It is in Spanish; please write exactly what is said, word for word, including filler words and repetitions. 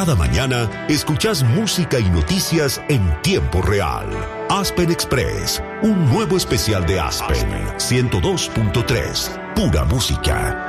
Cada mañana escuchás música y noticias en tiempo real. Aspen Express, un nuevo especial de Aspen ciento dos punto tres. Pura música.